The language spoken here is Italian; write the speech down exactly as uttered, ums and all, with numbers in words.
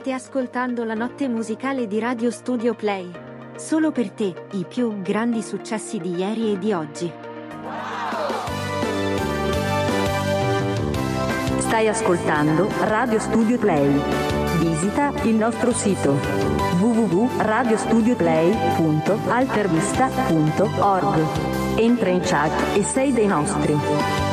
State ascoltando la notte musicale di Radio Studio Play. Solo per te, i più grandi successi di ieri e di oggi. Stai ascoltando Radio Studio Play. Visita il nostro sito w w w punto radio studio play punto altervista punto org. Entra in chat e sei dei nostri.